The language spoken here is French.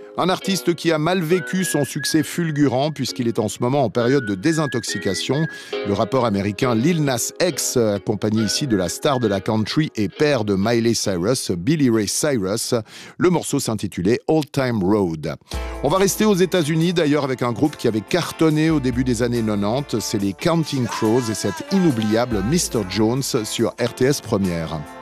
Un artiste qui a mal vécu son succès fulgurant puisqu'il est en ce moment en période de désintoxication. Le rappeur américain Lil Nas X, accompagné ici de la star de la country et père de Miley Cyrus, Billy Ray Cyrus. Le morceau s'intitulait Old Time Road. On va rester aux États-Unis d'ailleurs avec un groupe qui avait cartonné au début des années 90. C'est les Counting Crows et cet inoubliable Mr. Jones sur RTS Première.